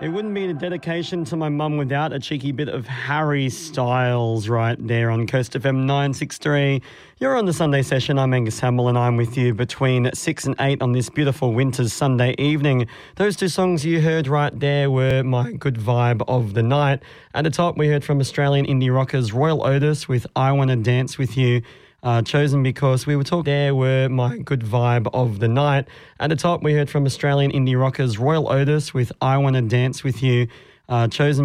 It wouldn't be a dedication to my mum without a cheeky bit of Harry Styles right there on Coast FM 963. You're on the Sunday session. I'm Angus Hamill and I'm with you between 6 and 8 on this beautiful winter's Sunday evening. Those two songs you heard right there were My Good Vibe of the Night. At the top, we heard from Australian indie rockers Royal Otis with I Wanna Dance With You. Chosen because we were talking. There were My Good Vibe of the Night. At the top, we heard from Australian indie rockers Royal Otis with I Wanna Dance With You. Chosen